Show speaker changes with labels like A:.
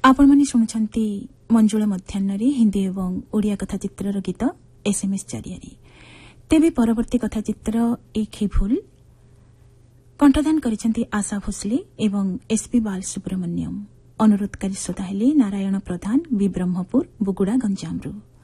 A: ଆପଣମାନେ ଶୁଣୁଛନ୍ତି ମଞ୍ଜୁଳା ମଧ୍ୟାହ୍ନରେ ହିନ୍ଦୀ ଏବଂ ଓଡ଼ିଆ କଥାଚିତ୍ରର ଗୀତ ଏସ୍ଏମ୍ଏସ୍ ଜରିଆରେ। ତେବେ ପରବର୍ତ୍ତୀ କଥାଚିତ୍ର ଏକ ଭୁଲ କଣ୍ଠଦାନ କରିଛନ୍ତି ଆଶା ଭୋସଲେ ଏବଂ ଏସ୍ପି ବାଲସୁବ୍ରମଣ୍ୟମ୍। ଅନୁରୋଧକାରୀ ଶ୍ରୋତା ହେଲେ ନାରାୟଣ ପ୍ରଧାନ, ବି ବ୍ରହ୍ମପୁର, ବୁଗୁଡ଼ା, ଗଞ୍ଜାମରୁ।